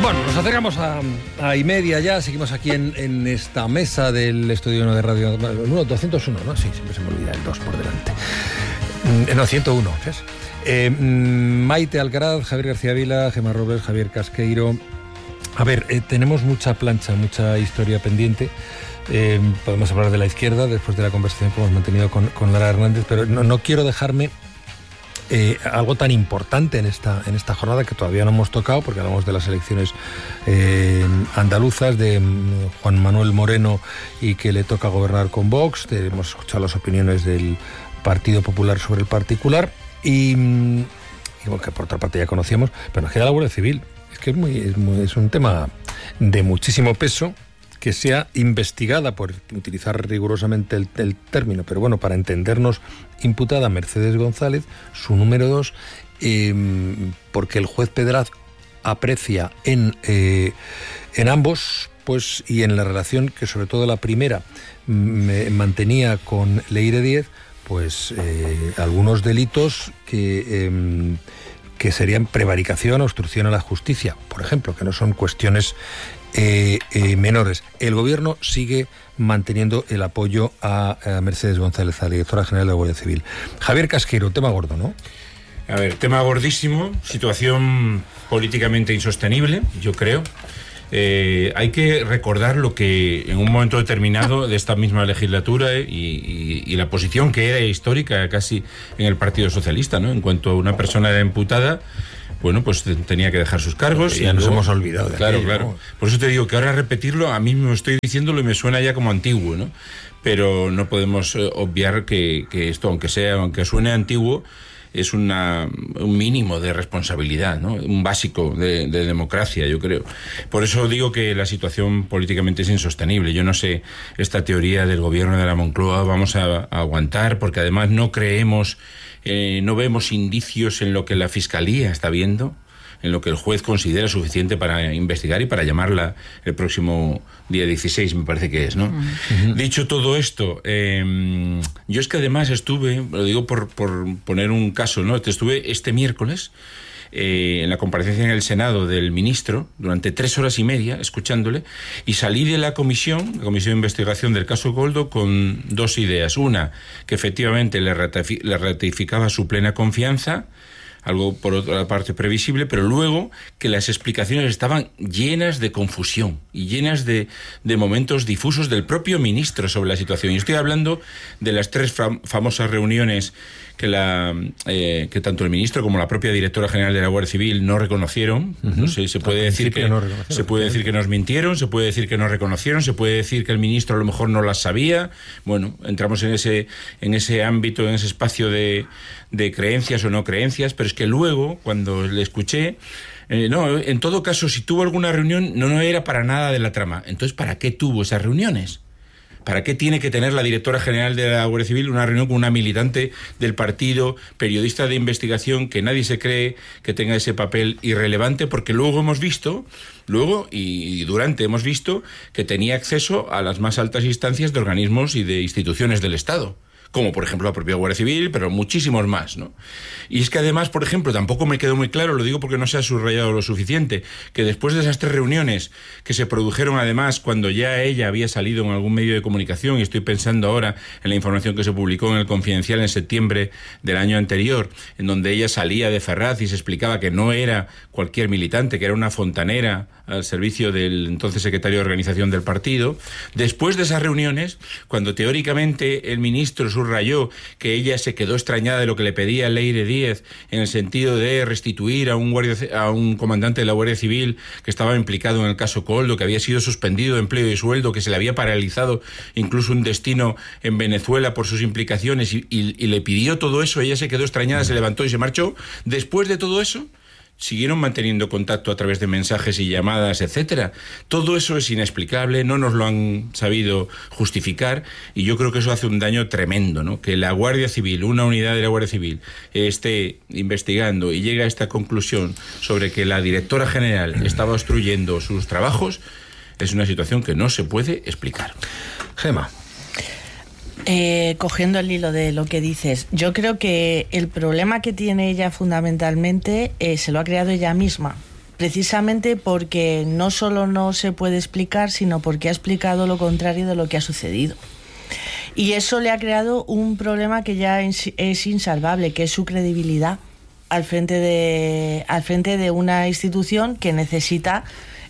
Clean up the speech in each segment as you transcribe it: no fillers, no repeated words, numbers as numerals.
Bueno, nos acercamos a y media ya, seguimos aquí en esta mesa del Estudio 1 de Radio... No, 201, ¿no? Sí, siempre se me olvida el 2 por delante. No, 101, ¿ves? Maite Alcaraz, Javier García Vila, Gemma Robles, Javier Casqueiro. A ver, tenemos mucha plancha, mucha historia pendiente. Podemos hablar de la izquierda después de la conversación que hemos mantenido con Lara Hernández, pero no quiero dejarme algo tan importante en esta jornada que todavía no hemos tocado, porque hablamos de las elecciones andaluzas, de Juan Manuel Moreno y que le toca gobernar con Vox. Hemos escuchado las opiniones del Partido Popular sobre el particular y bueno, que por otra parte ya conocíamos, pero nos queda la Guardia Civil. Es que es un tema de muchísimo peso, que sea investigada, por utilizar rigurosamente el término, pero bueno, para entendernos, imputada Mercedes González, su número 2, porque el juez Pedraz aprecia en ambos, pues, y en la relación que sobre todo la primera mantenía con Leire Díez, pues algunos delitos que serían prevaricación, obstrucción a la justicia, por ejemplo, que no son cuestiones menores. El gobierno sigue manteniendo el apoyo a Mercedes González, a la directora general de la Guardia Civil. Javier Casqueiro, tema gordo, ¿no? A ver, tema gordísimo, situación políticamente insostenible, yo creo. Hay que recordar lo que en un momento determinado de esta misma legislatura y la posición que era histórica casi en el Partido Socialista, ¿no? En cuanto una persona era imputada, bueno, pues tenía que dejar sus cargos. Ya nos hemos olvidado de Claro, aquello, claro. ¿no? Por eso te digo que ahora repetirlo, a mí me estoy diciéndolo y me suena ya como antiguo, ¿no? Pero no podemos obviar que esto, aunque suene antiguo, es un mínimo de responsabilidad, ¿no? Un básico de democracia, yo creo. Por eso digo que la situación políticamente es insostenible. Yo no sé, esta teoría del gobierno de la Moncloa vamos a aguantar, porque además no creemos, no vemos indicios en lo que la Fiscalía está viendo, en lo que el juez considera suficiente para investigar y para llamarla el próximo día 16, me parece que es, ¿no? Uh-huh. Dicho todo esto, yo es que además estuve, lo digo por poner un caso, ¿no? Estuve este miércoles en la comparecencia en el Senado del ministro durante 3 horas y media escuchándole, y salí de la comisión de investigación del caso Koldo con 2 ideas. Una, que efectivamente le ratificaba su plena confianza, algo por otra parte previsible, pero luego que las explicaciones estaban llenas de confusión y llenas de momentos difusos del propio ministro sobre la situación. Y estoy hablando de las 3 famosas reuniones que tanto el ministro como la propia directora general de la Guardia Civil no reconocieron. Uh-huh. No sé, se puede decir que nos mintieron, se puede decir que no reconocieron, se puede decir que el ministro a lo mejor no las sabía. Bueno, entramos en ese ámbito, en ese espacio de creencias o no creencias, pero es que luego, cuando le escuché, no, en todo caso, si tuvo alguna reunión, no era para nada de la trama. Entonces, ¿para qué tuvo esas reuniones? ¿Para qué tiene que tener la directora general de la Guardia Civil una reunión con una militante del partido, periodista de investigación, que nadie se cree que tenga ese papel irrelevante? Porque luego hemos visto que tenía acceso a las más altas instancias de organismos y de instituciones del Estado, como por ejemplo la propia Guardia Civil, pero muchísimos más, ¿no? Y es que además, por ejemplo, tampoco me quedó muy claro, lo digo porque no se ha subrayado lo suficiente, que después de esas 3 reuniones que se produjeron además cuando ya ella había salido en algún medio de comunicación, y estoy pensando ahora en la información que se publicó en El Confidencial en septiembre del año anterior, en donde ella salía de Ferraz y se explicaba que no era cualquier militante, que era una fontanera al servicio del entonces secretario de organización del partido. Después de esas reuniones, cuando teóricamente el ministro subrayó que ella se quedó extrañada de lo que le pedía Leire Díez en el sentido de restituir a un comandante de la Guardia Civil que estaba implicado en el caso Koldo, que había sido suspendido de empleo y sueldo, que se le había paralizado incluso un destino en Venezuela por sus implicaciones, y le pidió todo eso, ella se quedó extrañada, se levantó y se marchó. Después de todo eso, siguieron manteniendo contacto a través de mensajes y llamadas, etcétera. Todo eso es inexplicable, no nos lo han sabido justificar, y yo creo que eso hace un daño tremendo, ¿no? Que la Guardia Civil, una unidad de la Guardia Civil, esté investigando y llegue a esta conclusión sobre que la directora general estaba obstruyendo sus trabajos, es una situación que no se puede explicar. Gemma. Cogiendo el hilo de lo que dices, yo creo que el problema que tiene ella fundamentalmente se lo ha creado ella misma, precisamente porque no solo no se puede explicar, sino porque ha explicado lo contrario de lo que ha sucedido. Y eso le ha creado un problema que ya es insalvable, que es su credibilidad al frente de una institución que necesita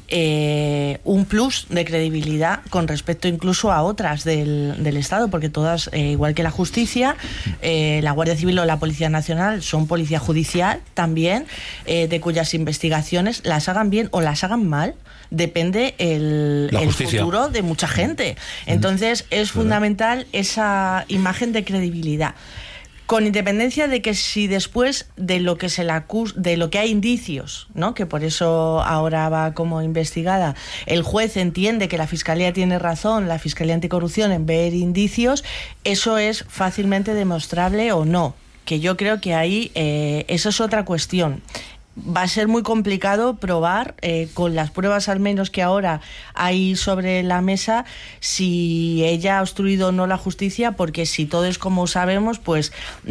un plus de credibilidad con respecto incluso a otras del Estado, porque todas, igual que la justicia, la Guardia Civil o la Policía Nacional son policía judicial también, de cuyas investigaciones las hagan bien o las hagan mal, depende el futuro de mucha gente. Entonces es fundamental esa imagen de credibilidad. Con independencia de que si después de lo que se le acusa, de lo que hay indicios, ¿no?, que por eso ahora va como investigada, el juez entiende que la Fiscalía tiene razón, la Fiscalía Anticorrupción, en ver indicios, eso es fácilmente demostrable o no. Que yo creo que ahí eso es otra cuestión. Va a ser muy complicado probar, con las pruebas al menos que ahora hay sobre la mesa, si ella ha obstruido o no la justicia, porque si todo es como sabemos, pues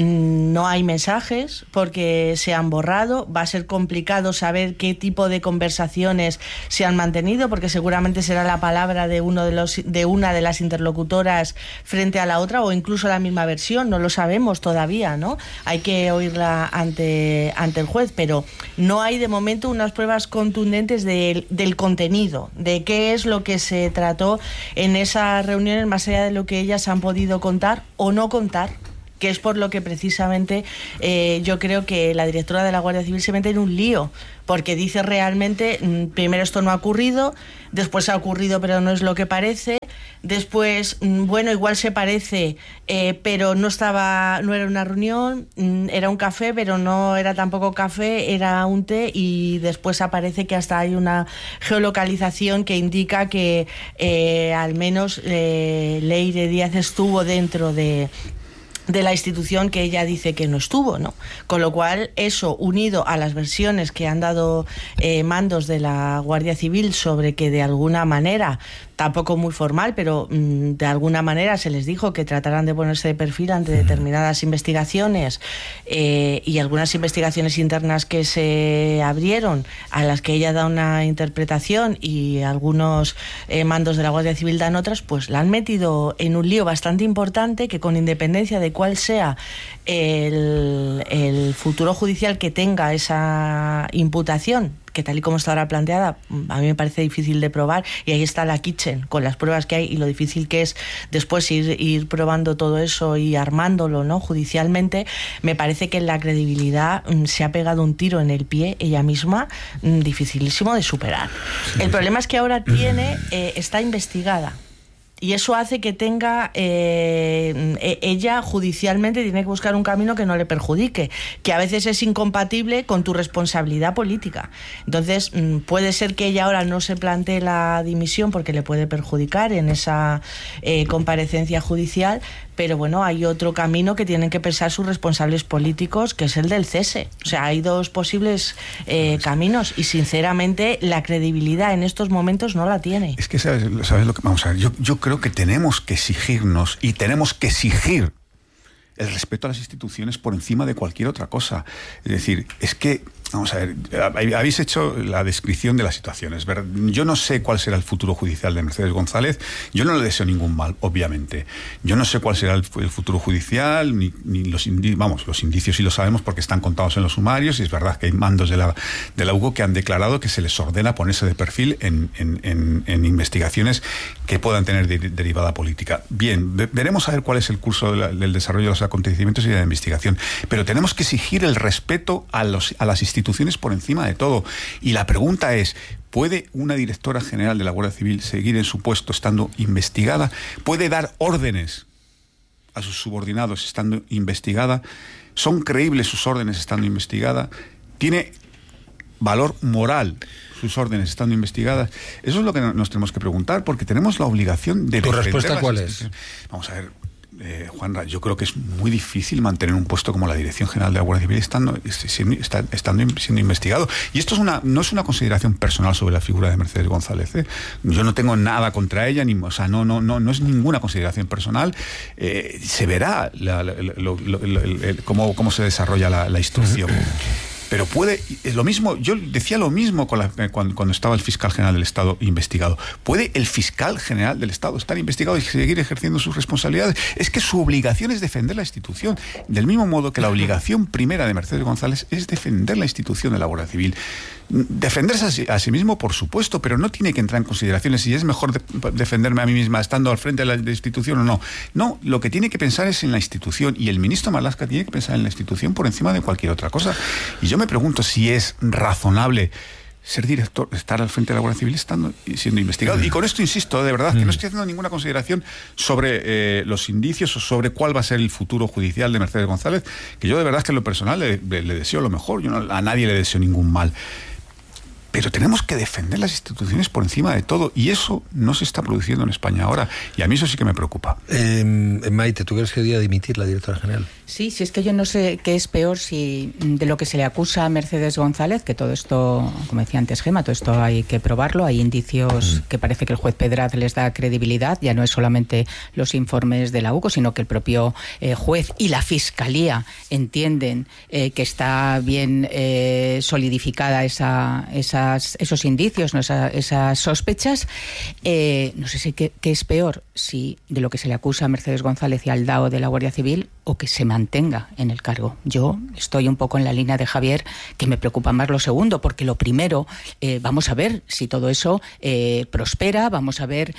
no hay mensajes, porque se han borrado. Va a ser complicado saber qué tipo de conversaciones se han mantenido, porque seguramente será la palabra de una de las interlocutoras frente a la otra, o incluso la misma versión, no lo sabemos todavía, ¿no? Hay que oírla ante el juez, pero no hay de momento unas pruebas contundentes del contenido, de qué es lo que se trató en esas reuniones, más allá de lo que ellas han podido contar o no contar, que es por lo que precisamente yo creo que la directora de la Guardia Civil se mete en un lío, porque dice realmente, primero esto no ha ocurrido, después ha ocurrido pero no es lo que parece, después, bueno, igual se parece, pero no era una reunión, era un café, pero no era tampoco café, era un té, y después aparece que hasta hay una geolocalización que indica que al menos Leire Díaz estuvo dentro de la institución que ella dice que no estuvo, ¿no? Con lo cual, eso unido a las versiones que han dado mandos de la Guardia Civil sobre que de alguna manera, tampoco muy formal, pero de alguna manera se les dijo que trataran de ponerse de perfil ante determinadas investigaciones, y algunas investigaciones internas que se abrieron, a las que ella da una interpretación y algunos mandos de la Guardia Civil dan otras, pues la han metido en un lío bastante importante, que con independencia de cuál sea el futuro judicial que tenga esa imputación, que tal y como está ahora planteada, a mí me parece difícil de probar, y ahí está la Kitchen, con las pruebas que hay y lo difícil que es después ir probando todo eso y armándolo, ¿no?, judicialmente. Me parece que en la credibilidad se ha pegado un tiro en el pie ella misma, dificilísimo de superar. El problema es que ahora está investigada. Y eso hace que tenga, ella judicialmente tiene que buscar un camino que no le perjudique, que a veces es incompatible con tu responsabilidad política. Entonces, puede ser que ella ahora no se plantee la dimisión porque le puede perjudicar en esa comparecencia judicial, pero bueno, hay otro camino que tienen que pensar sus responsables políticos, que es el del cese. O sea, hay dos posibles caminos, y sinceramente la credibilidad en estos momentos no la tiene. Es que sabes lo que vamos a ver, yo creo que tenemos que exigirnos y tenemos que exigir el respeto a las instituciones por encima de cualquier otra cosa. Es decir, es que, vamos a ver, habéis hecho la descripción de las situaciones. Yo no sé cuál será el futuro judicial de Mercedes González. Yo no le deseo ningún mal, obviamente. Yo no sé cuál será el futuro judicial, ni los indicios sí lo sabemos porque están contados en los sumarios, y es verdad que hay mandos de la UGO que han declarado que se les ordena ponerse de perfil en investigaciones que puedan tener derivada política. Bien, veremos a ver cuál es el curso del desarrollo de los acontecimientos y de la investigación, pero tenemos que exigir el respeto a las instituciones por encima de todo. Y la pregunta es, ¿puede una directora general de la Guardia Civil seguir en su puesto estando investigada? ¿Puede dar órdenes a sus subordinados estando investigada? ¿Son creíbles sus órdenes estando investigada? ¿Tiene valor moral sus órdenes estando investigadas? Eso es lo que nos tenemos que preguntar, porque tenemos la obligación de... ¿Tu respuesta cuál es? Vamos a ver, Juanra, yo creo que es muy difícil mantener un puesto como la Dirección General de la Guardia Civil siendo investigado. Y esto no es una consideración personal sobre la figura de Mercedes González. Yo no tengo nada contra ella, no es ninguna consideración personal. Se verá cómo se desarrolla la instrucción. Pero puede, lo mismo, yo decía lo mismo cuando estaba el fiscal general del Estado investigado. ¿Puede el fiscal general del Estado estar investigado y seguir ejerciendo sus responsabilidades? Es que su obligación es defender la institución, del mismo modo que la obligación primera de Mercedes González es defender la institución de la Guardia Civil. Defenderse a sí mismo, por supuesto, pero no tiene que entrar en consideraciones si es mejor defenderme a mí misma estando al frente de la institución o no. No, lo que tiene que pensar es en la institución, y el ministro Marlaska tiene que pensar en la institución por encima de cualquier otra cosa. Y yo me pregunto si es razonable ser director, estar al frente de la Guardia Civil siendo investigado. Y con esto insisto, de verdad, que no estoy haciendo ninguna consideración sobre los indicios o sobre cuál va a ser el futuro judicial de Mercedes González, que yo de verdad es que en lo personal le deseo lo mejor. Yo a nadie le deseo ningún mal. Pero tenemos que defender las instituciones por encima de todo, y eso no se está produciendo en España ahora, y a mí eso sí que me preocupa. Maite, ¿tú crees que debería dimitir la directora general? Sí, si es que yo no sé qué es peor, si de lo que se le acusa a Mercedes González, que todo esto, como decía antes Gema, todo esto hay que probarlo, hay indicios que parece que el juez Pedraz les da credibilidad, ya no es solamente los informes de la UCO, sino que el propio juez y la Fiscalía entienden que está bien solidificada esos indicios, ¿no? esas sospechas. No sé si qué es peor, si de lo que se le acusa a Mercedes González y al DAO de la Guardia Civil, o que se mantenga en el cargo. Yo estoy un poco en la línea de Javier, que me preocupa más lo segundo, porque lo primero, vamos a ver si todo eso prospera, vamos a ver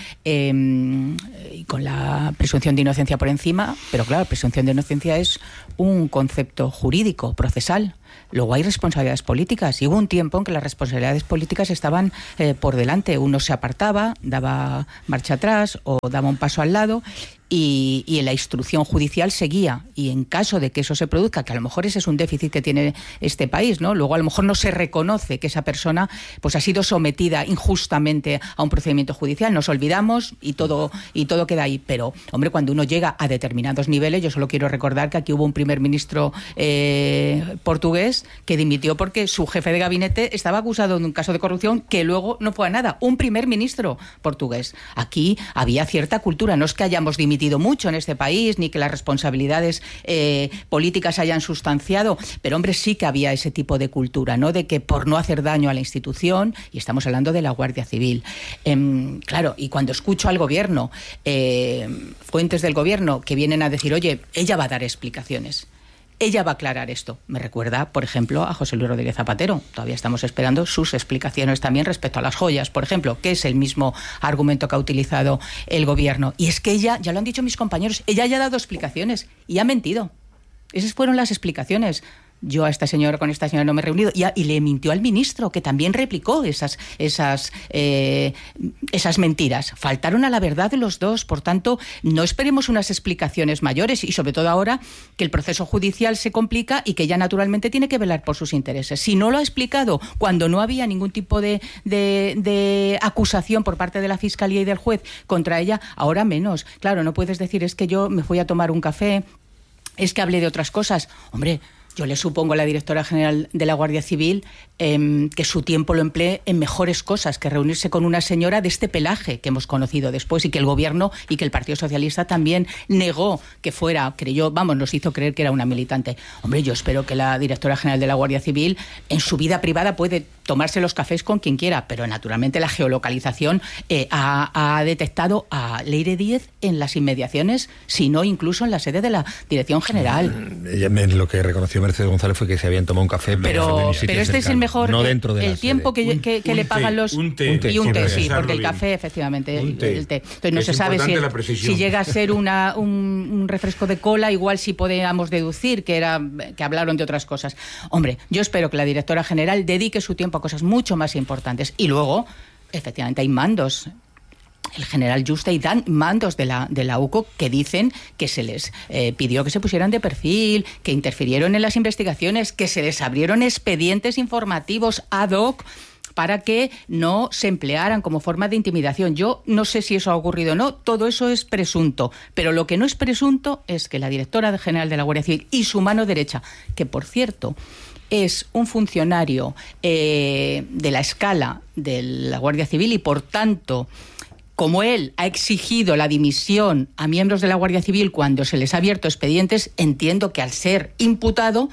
con la presunción de inocencia por encima, pero claro, presunción de inocencia es un concepto jurídico, procesal. Luego hay responsabilidades políticas, y hubo un tiempo en que las responsabilidades políticas estaban por delante. Uno se apartaba, daba marcha atrás o daba un paso al lado, y en la instrucción judicial seguía. Y en caso de que eso se produzca, que a lo mejor ese es un déficit que tiene este país, ¿no? Luego a lo mejor no se reconoce que esa persona pues ha sido sometida injustamente a un procedimiento judicial, nos olvidamos y todo queda ahí. Pero, hombre, cuando uno llega a determinados niveles, yo solo quiero recordar que aquí hubo un primer ministro portugués que dimitió porque su jefe de gabinete estaba acusado de un caso de corrupción que luego no fue a nada. Un primer ministro portugués. Aquí había cierta cultura, no es que hayamos dimitido mucho en este país, ni que las responsabilidades políticas hayan sustanciado, pero hombre, sí que había ese tipo de cultura, ¿no? De que por no hacer daño a la institución, y estamos hablando de la Guardia Civil. Claro, y cuando escucho al gobierno, fuentes del gobierno que vienen a decir, oye, ella va a dar explicaciones, ella va a aclarar esto. Me recuerda, por ejemplo, a José Luis Rodríguez Zapatero. Todavía estamos esperando sus explicaciones también respecto a las joyas, por ejemplo, que es el mismo argumento que ha utilizado el gobierno. Y es que ella, ya lo han dicho mis compañeros, ella ya ha dado explicaciones y ha mentido. Esas fueron las explicaciones. Yo con esta señora no me he reunido, y le mintió al ministro, que también replicó esas mentiras. Faltaron a la verdad de los dos. Por tanto, no esperemos unas explicaciones mayores, y sobre todo ahora que el proceso judicial se complica y que ella naturalmente tiene que velar por sus intereses. Si no lo ha explicado cuando no había ningún tipo de acusación por parte de la Fiscalía y del juez contra ella, ahora menos. Claro, no puedes decir, es que yo me fui a tomar un café, es que hablé de otras cosas. Hombre, yo le supongo a la directora general de la Guardia Civil que su tiempo lo emplee en mejores cosas que reunirse con una señora de este pelaje que hemos conocido después, y que el gobierno y que el Partido Socialista también negó que fuera, nos hizo creer que era una militante. Hombre, yo espero que la directora general de la Guardia Civil en su vida privada puede tomarse los cafés con quien quiera, pero naturalmente la geolocalización ha detectado a Leire Díez en las inmediaciones, si no incluso en la sede de la Dirección General. Lo que reconoció Mercedes González fue que se habían tomado un café, pero este es el mejor, no dentro de el tiempo que le pagan los... Un té, sí, porque el café, efectivamente, el té. Entonces no se sabe si llega a ser un refresco de cola, igual sí podíamos deducir que hablaron de otras cosas. Hombre, yo espero que la directora general dedique su tiempo a cosas mucho más importantes. Y luego, efectivamente, hay mandos. El general Juste y dan mandos de la UCO que dicen que se les pidió que se pusieran de perfil, que interfirieron en las investigaciones, que se les abrieron expedientes informativos ad hoc para que no se emplearan como forma de intimidación. Yo no sé si eso ha ocurrido o no, todo eso es presunto, pero lo que no es presunto es que la directora general de la Guardia Civil y su mano derecha, que por cierto es un funcionario de la escala de la Guardia Civil, y por tanto, como él ha exigido la dimisión a miembros de la Guardia Civil cuando se les ha abierto expedientes, entiendo que al ser imputado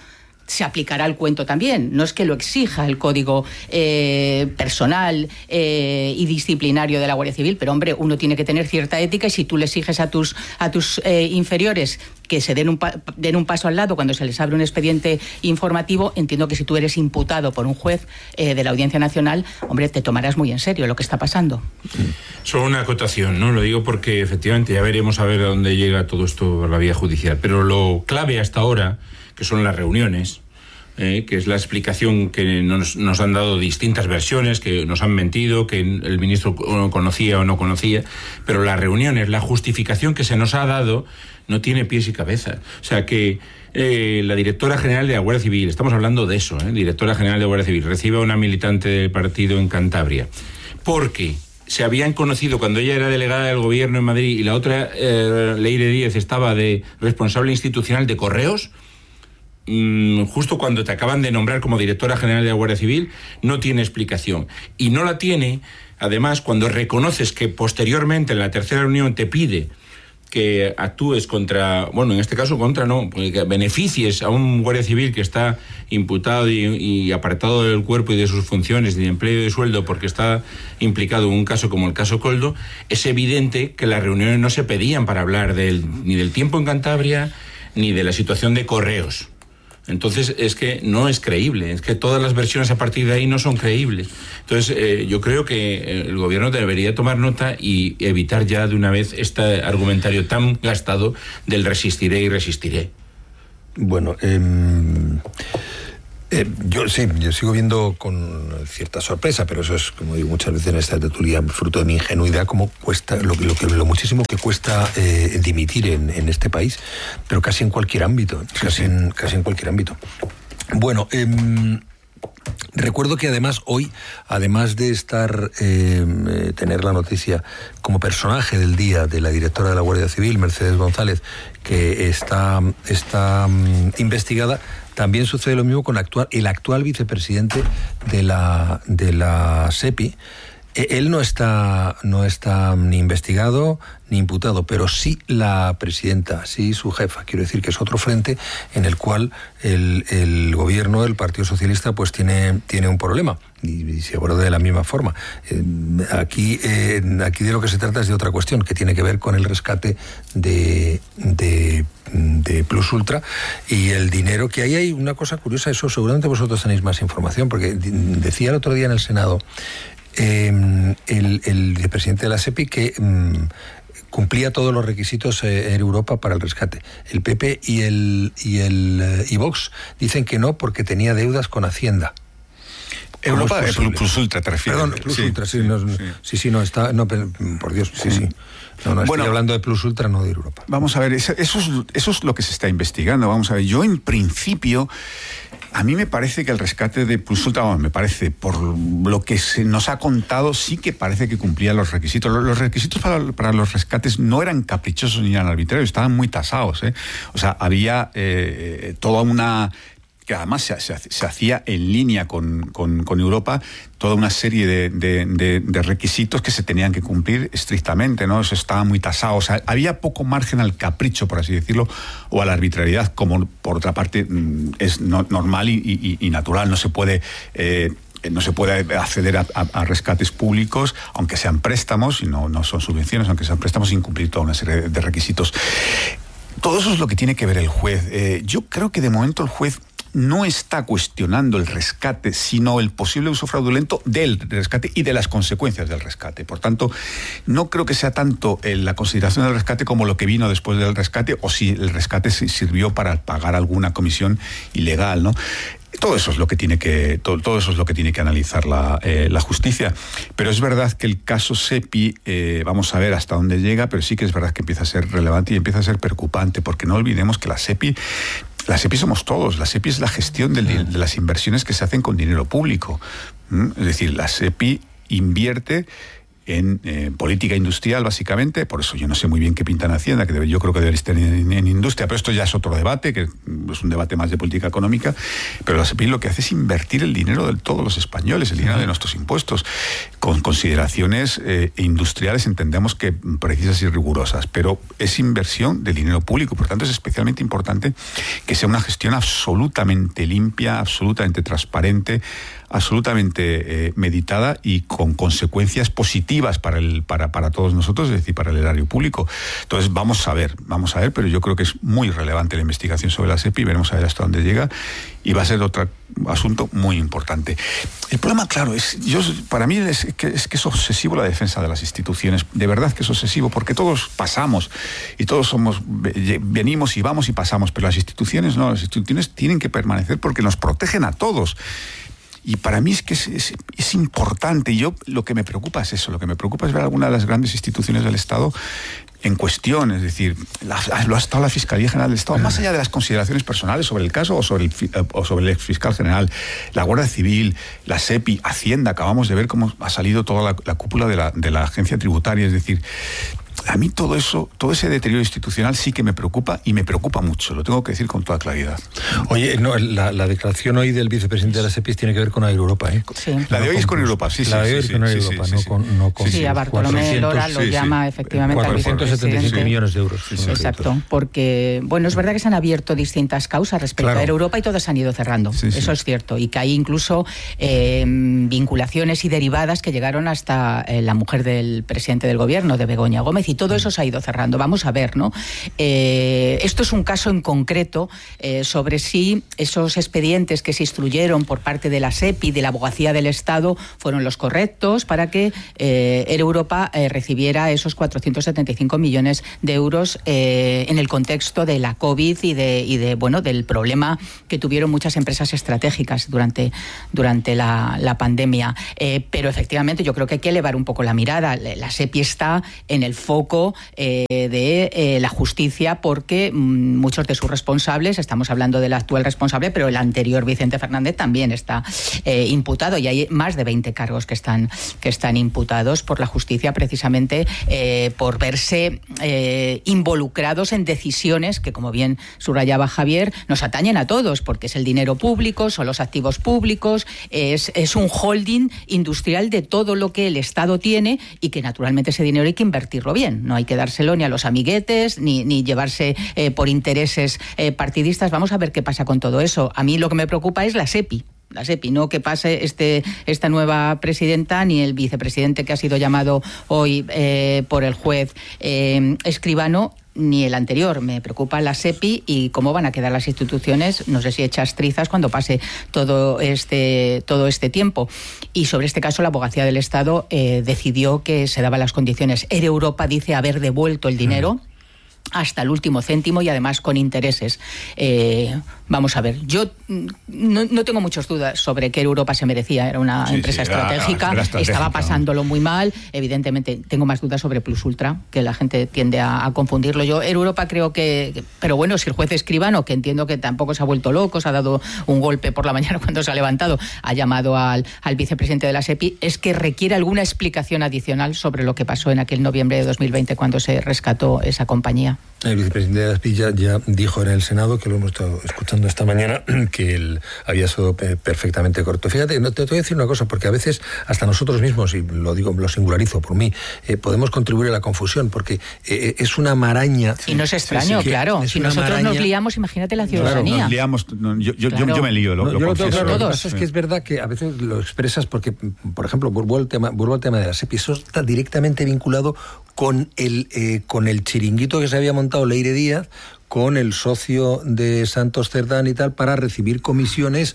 se aplicará el cuento también. No es que lo exija el código personal y disciplinario de la Guardia Civil, pero hombre, uno tiene que tener cierta ética, y si tú le exiges a tus inferiores que se den un paso al lado cuando se les abre un expediente informativo, entiendo que si tú eres imputado por un juez de la Audiencia Nacional, hombre, te tomarás muy en serio lo que está pasando. Solo una acotación, ¿no? Lo digo porque efectivamente ya veremos a ver a dónde llega todo esto por la vía judicial, pero lo clave hasta ahora, que son las reuniones, que es la explicación que nos han dado distintas versiones, que nos han mentido, que el ministro conocía o no conocía, pero las reuniones, la justificación que se nos ha dado no tiene pies y cabeza. O sea que la directora general de la Guardia Civil, estamos hablando de eso, directora general de la Guardia Civil, recibe a una militante del partido en Cantabria, porque se habían conocido cuando ella era delegada del gobierno en Madrid y la otra, Leire Díez, estaba de responsable institucional de Correos. Justo cuando te acaban de nombrar como directora general de la Guardia Civil, no tiene explicación. Y no la tiene, además, cuando reconoces que posteriormente en la tercera reunión te pide que actúes contra, bueno, en este caso contra no, que beneficies a un guardia civil que está imputado y apartado del cuerpo y de sus funciones, de empleo y de sueldo, porque está implicado en un caso como el caso Koldo. Es evidente que las reuniones no se pedían para hablar ni del tiempo en Cantabria, ni de la situación de Correos. Entonces es que no es creíble, es que todas las versiones a partir de ahí no son creíbles. Entonces yo creo que el gobierno debería tomar nota y evitar ya de una vez este argumentario tan gastado del resistiré y resistiré. Bueno, yo sigo viendo con cierta sorpresa, pero eso es, como digo muchas veces en esta tertulia, fruto de mi ingenuidad, cómo cuesta, lo muchísimo que cuesta dimitir en este país, pero casi en cualquier ámbito, casi en cualquier ámbito. Bueno, recuerdo que además hoy, además de tener la noticia como personaje del día de la directora de la Guardia Civil, Mercedes González, que está investigada, también sucede lo mismo con el actual vicepresidente de la SEPI. Él no está ni investigado ni imputado, pero sí la presidenta, sí su jefa. Quiero decir que es otro frente en el cual el gobierno del Partido Socialista pues tiene un problema y se aborda de la misma forma. Aquí de lo que se trata es de otra cuestión que tiene que ver con el rescate de Plus Ultra y el dinero que hay una cosa curiosa, eso seguramente vosotros tenéis más información, porque decía el otro día en el Senado el vicepresidente de la SEPI que cumplía todos los requisitos en Europa para el rescate. El PP y Vox dicen que no porque tenía deudas con Hacienda. Europa, Plus Ultra, ¿te refieres? Perdón, Plus Ultra, sí. Por Dios, sí. No, estoy hablando de Plus Ultra, no de Europa. Vamos a ver, eso es lo que se está investigando. Vamos a ver, yo en principio, a mí me parece que el rescate de Plus Ultra, me parece, por lo que se nos ha contado, sí que parece que cumplía los requisitos. Los requisitos para los rescates no eran caprichosos ni eran arbitrarios, estaban muy tasados, ¿eh? O sea, había toda una... que además se hacía en línea con Europa, toda una serie de requisitos que se tenían que cumplir estrictamente, ¿no? Eso estaba muy tasado, o sea, había poco margen al capricho, por así decirlo, o a la arbitrariedad, como por otra parte es normal y natural. No se puede acceder a rescates públicos, aunque sean préstamos, y no son subvenciones, aunque sean préstamos, sin cumplir toda una serie de requisitos. Todo eso es lo que tiene que ver el juez. Yo creo que de momento el juez no está cuestionando el rescate, sino el posible uso fraudulento del rescate y de las consecuencias del rescate. Por tanto, no creo que sea tanto la consideración del rescate como lo que vino después del rescate, o si el rescate sirvió para pagar alguna comisión ilegal, ¿no? Todo eso es lo que tiene que analizar la justicia. Pero es verdad que el caso SEPI, vamos a ver hasta dónde llega, pero sí que es verdad que empieza a ser relevante y empieza a ser preocupante, porque no olvidemos que la SEPI somos todos. La SEPI es la gestión de las inversiones que se hacen con dinero público. Es decir, la SEPI invierte en política industrial, básicamente. Por eso yo no sé muy bien qué pinta en Hacienda, que yo creo que debería estar en industria, pero esto ya es otro debate, que es un debate más de política económica. Pero la SEPI lo que hace es invertir el dinero de todos los españoles, el dinero de nuestros impuestos, con consideraciones industriales, entendemos que precisas y rigurosas, pero es inversión de dinero público. Por tanto, es especialmente importante que sea una gestión absolutamente limpia, absolutamente transparente, absolutamente meditada y con consecuencias positivas para todos nosotros, es decir, para el erario público. Entonces vamos a ver, pero yo creo que es muy relevante la investigación sobre la SEPI, veremos a ver hasta dónde llega, y va a ser otro asunto muy importante. El problema, claro, para mí es que es obsesivo la defensa de las instituciones, de verdad que es obsesivo, porque todos pasamos y todos venimos y vamos y pasamos, pero las instituciones no, las instituciones tienen que permanecer porque nos protegen a todos. Y para mí es que es importante, y lo que me preocupa es eso, lo que me preocupa es ver algunas de las grandes instituciones del Estado en cuestión, es decir, lo ha estado la Fiscalía General del Estado, más allá de las consideraciones personales sobre el caso o sobre el exfiscal general, la Guardia Civil, la SEPI, Hacienda, acabamos de ver cómo ha salido toda la cúpula de la agencia tributaria, es decir, a mí todo eso, todo ese deterioro institucional sí que me preocupa, y me preocupa mucho, lo tengo que decir con toda claridad. Oye, no, la declaración hoy del vicepresidente de la SEPI tiene que ver con Europa, ¿eh? Sí. La de hoy es con Europa, sí. La de hoy es con Europa, no con... Sí, a Bartolomé Lora lo llama efectivamente al vicepresidente. 475 millones de euros. Sí, exacto, porque, bueno, es verdad que se han abierto distintas causas respecto a Europa y todas se han ido cerrando, eso es cierto, y que hay incluso vinculaciones y derivadas que llegaron hasta la mujer del presidente del gobierno, de Begoña Gómez, y todo eso se ha ido cerrando. Vamos a ver, ¿no? Esto es un caso en concreto sobre si esos expedientes que se instruyeron por parte de la SEPI, de la Abogacía del Estado, fueron los correctos para que Europa recibiera esos 475 millones de euros en el contexto de la COVID y del problema que tuvieron muchas empresas estratégicas durante la pandemia. Pero efectivamente yo creo que hay que elevar un poco la mirada. La SEPI está en el foco de la justicia porque muchos de sus responsables, estamos hablando del actual responsable, pero el anterior Vicente Fernández también está imputado, y hay más de 20 cargos que están imputados por la justicia precisamente por verse involucrados en decisiones que, como bien subrayaba Javier, nos atañen a todos, porque es el dinero público, son los activos públicos, es un holding industrial de todo lo que el Estado tiene, y que naturalmente ese dinero hay que invertirlo bien, no hay que dárselo ni a los amiguetes ni llevarse por intereses partidistas. Vamos a ver qué pasa con todo eso. A mí lo que me preocupa es la SEPI, no que pase esta nueva presidenta ni el vicepresidente que ha sido llamado hoy por el juez Escribano, ni el anterior. Me preocupa la SEPI y cómo van a quedar las instituciones, no sé si hechas trizas cuando pase todo este tiempo. Y sobre este caso la Abogacía del Estado decidió que se daban las condiciones. Europa dice haber devuelto el dinero hasta el último céntimo, y además con intereses. Vamos a ver, yo no tengo muchas dudas sobre que Europa se merecía, era una empresa estratégica, estaba pasándolo muy mal. Evidentemente tengo más dudas sobre Plus Ultra, que la gente tiende a confundirlo. Yo Europa creo que, pero bueno, si el juez Escribano, que entiendo que tampoco se ha vuelto loco, se ha dado un golpe por la mañana cuando se ha levantado, ha llamado al vicepresidente de la SEPI, es que requiere alguna explicación adicional sobre lo que pasó en aquel noviembre de 2020 cuando se rescató esa compañía. El vicepresidente de la SEPI ya dijo en el Senado, que lo hemos estado escuchando esta mañana, que él había sido perfectamente correcto. Fíjate, te voy a decir una cosa, porque a veces hasta nosotros mismos, y lo digo, lo singularizo por mí, podemos contribuir a la confusión, porque es una maraña. Y no es extraño, claro. Si nosotros maraña, nos liamos, imagínate la ciudadanía. Nos liamos, yo me lío, lo confieso. Claro, lo que pasa es que es verdad que a veces lo expresas porque, por ejemplo, vuelvo al tema de la SEPI, eso está directamente vinculado con el chiringuito que se había montado Leire Díaz con el socio de Santos Cerdán y tal, para recibir comisiones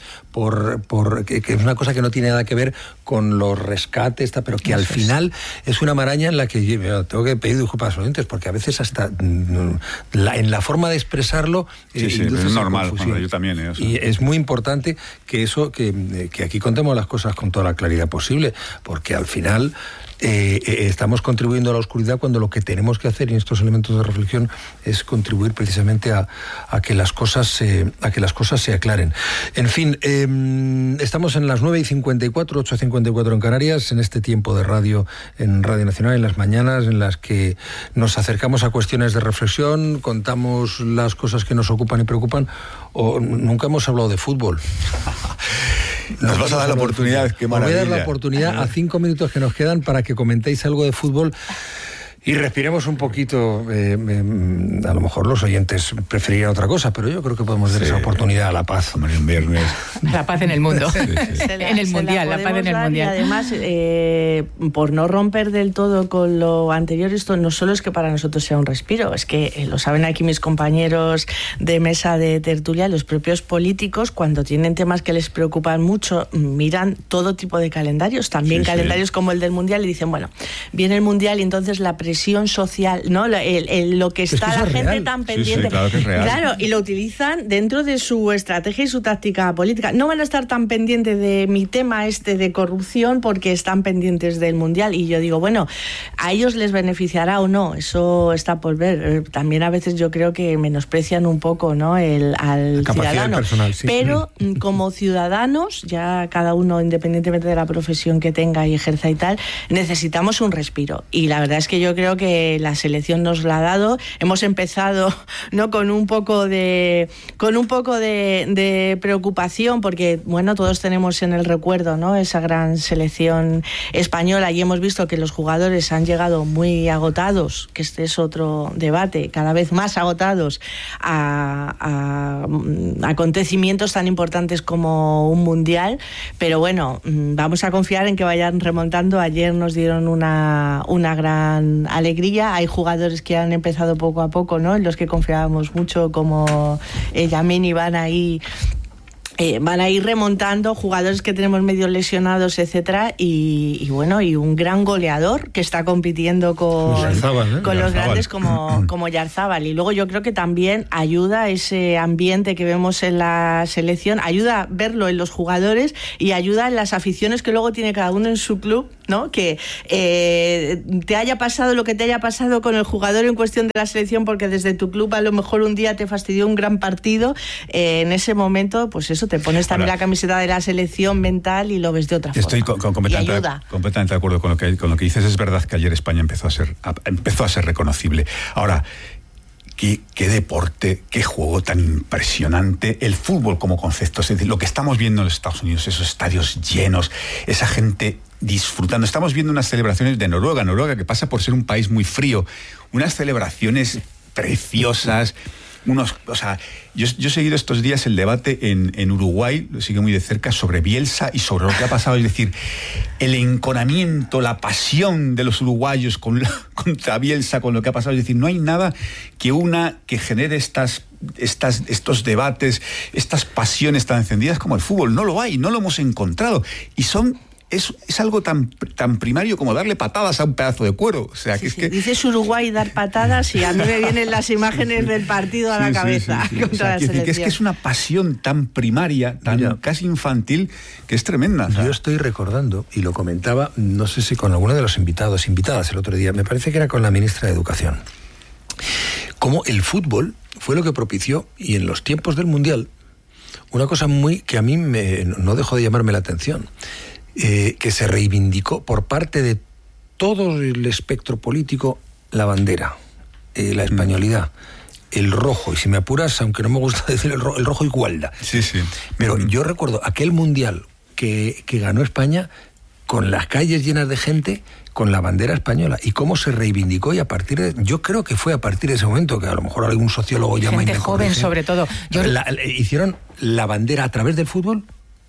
que es una cosa que no tiene nada que ver con los rescates, pero que al final es una maraña en la que tengo que pedir disculpas a los oyentes, porque a veces hasta en la forma de expresarlo es normal, yo también. Eso. Y es muy importante que aquí contemos las cosas con toda la claridad posible, porque al final estamos contribuyendo a la oscuridad cuando lo que tenemos que hacer en estos elementos de reflexión es contribuir precisamente a que las cosas se aclaren. En fin, estamos en las 9:54, 8:54 en Canarias, en este tiempo de radio, en Radio Nacional, en las mañanas en las que nos acercamos a cuestiones de reflexión, contamos las cosas que nos ocupan y preocupan, o nunca hemos hablado de fútbol. Nos vas a dar la oportunidad, qué maravilla. Os voy a dar la oportunidad a 5 minutos que nos quedan para que comentéis algo de fútbol y respiremos un poquito. A lo mejor los oyentes preferirían otra cosa, pero yo creo que podemos dar esa oportunidad a la paz. Un viernes. La paz en el mundo. En el mundial, la paz en el mundial. Y además, por no romper del todo con lo anterior, esto no solo es que para nosotros sea un respiro, es que lo saben aquí mis compañeros de mesa de tertulia, los propios políticos, cuando tienen temas que les preocupan mucho, miran todo tipo de calendarios, también calendarios como el del mundial, y dicen, bueno, viene el mundial y entonces la presión social, ¿no? Lo que está la gente real. Tan pendiente. Claro que es real. Claro, y lo utilizan dentro de su estrategia y su táctica política. No van a estar tan pendientes de mi tema de corrupción porque están pendientes del mundial. Y yo digo, bueno, a ellos les beneficiará o no, eso está por ver. También a veces yo creo que menosprecian un poco, ¿no? al ciudadano. Personal, sí. Pero como ciudadanos, ya cada uno independientemente de la profesión que tenga y ejerza y tal, necesitamos un respiro. Y la verdad es que yo creo que la selección nos la ha dado. Hemos empezado, ¿no? con un poco de preocupación, porque bueno, todos tenemos en el recuerdo, ¿no? esa gran selección española, y hemos visto que los jugadores han llegado muy agotados, que este es otro debate, cada vez más agotados a acontecimientos tan importantes como un mundial, pero bueno, vamos a confiar en que vayan remontando. Ayer nos dieron una gran alegría. Hay jugadores que han empezado poco a poco, ¿no? En los que confiábamos mucho, como Yamini, van a ir remontando, jugadores que tenemos medio lesionados, etcétera, y bueno, y un gran goleador que está compitiendo con los grandes como Yarzábal. Y luego yo creo que también ayuda ese ambiente que vemos en la selección, ayuda a verlo en los jugadores y ayuda en las aficiones que luego tiene cada uno en su club, ¿no? Que te haya pasado lo que te haya pasado con el jugador en cuestión de la selección, porque desde tu club a lo mejor un día te fastidió un gran partido, en ese momento, pues eso, te pones también la camiseta de la selección mental y lo ves de otra forma. Estoy completamente de acuerdo con lo que dices. Es verdad que ayer España empezó a ser reconocible. Ahora, qué deporte, qué juego tan impresionante, el fútbol como concepto. Es decir, lo que estamos viendo en los Estados Unidos, esos estadios llenos, esa gente disfrutando. Estamos viendo unas celebraciones de Noruega, que pasa por ser un país muy frío, unas celebraciones preciosas. Yo he seguido estos días el debate en Uruguay, lo sigo muy de cerca, sobre Bielsa y sobre lo que ha pasado. Es decir, el enconamiento, la pasión de los uruguayos contra Bielsa, con lo que ha pasado. Es decir, no hay nada que genere estos debates, estas pasiones tan encendidas como el fútbol. No lo hay, no lo hemos encontrado. Y es algo tan primario como darle patadas a un pedazo de cuero. O sea, que dices Uruguay dar patadas y a mí me vienen las imágenes del partido a la cabeza contra la selección. Es que es una pasión tan primaria, casi infantil, que es tremenda. Yo estoy recordando, y lo comentaba, no sé si con alguno de los invitadas el otro día, me parece que era con la ministra de Educación, cómo el fútbol fue lo que propició, y en los tiempos del Mundial, una cosa que a mí no dejó de llamarme la atención, que se reivindicó por parte de todo el espectro político la bandera, la españolidad, el rojo, y si me apuras, aunque no me gusta decir el rojo igualda. Sí. Pero yo recuerdo aquel mundial que ganó España, con las calles llenas de gente, con la bandera española, y cómo se reivindicó, y yo creo que fue a partir de ese momento, que a lo mejor algún sociólogo llama gente joven sobre todo. Hicieron la bandera a través del fútbol.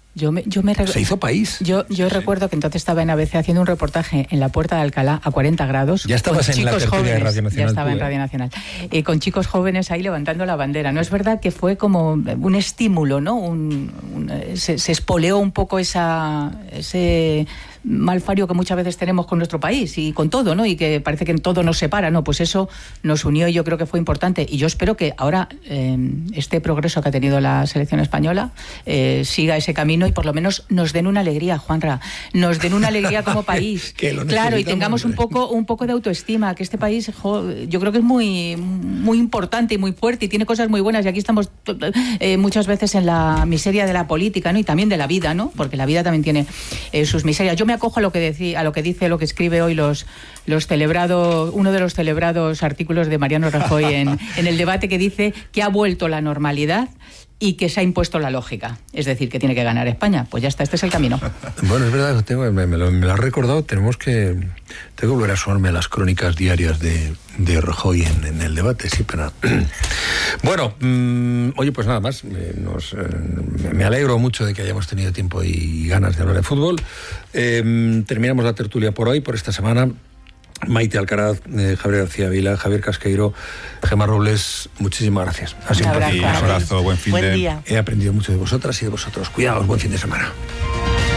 Se hizo país. Yo recuerdo que entonces estaba en ABC haciendo un reportaje en la Puerta de Alcalá a 40 grados. Ya estabas en la tertulia de Radio Nacional. Ya estaba en Radio Nacional. Con chicos jóvenes ahí levantando la bandera. No es verdad que fue como un estímulo, ¿no? Se espoleó un poco ese malfario que muchas veces tenemos con nuestro país y con todo, ¿no? Y que parece que todo nos separa, ¿no? Pues eso nos unió y yo creo que fue importante. Y yo espero que ahora este progreso que ha tenido la selección española siga ese camino y por lo menos nos den una alegría, Juanra, nos den una alegría como país. Claro, y tengamos un poco de autoestima, que este país, yo creo que es muy, muy importante y muy fuerte y tiene cosas muy buenas, y aquí estamos muchas veces en la miseria de la política, ¿no? Y también de la vida, ¿no? Porque la vida también tiene sus miserias. Yo me acojo a lo que dice, lo que escribe hoy uno de los celebrados artículos de Mariano Rajoy en el debate, que dice que ha vuelto la normalidad y que se ha impuesto la lógica. Es decir, que tiene que ganar España. Pues ya está, este es el camino. Bueno, es verdad, me lo has recordado, tengo que volver a sumarme a las crónicas diarias de Rajoy en el debate, sí, pero... Bueno, oye, pues nada más, me alegro mucho de que hayamos tenido tiempo y ganas de hablar de fútbol. Terminamos la tertulia por hoy, por esta semana. Maite Alcaraz, Javier García Vila, Javier Casqueiro, Gemma Robles, muchísimas gracias. Ha sido un abrazo, buen fin de... día. He aprendido mucho de vosotras y de vosotros. Cuidaos, buen fin de semana.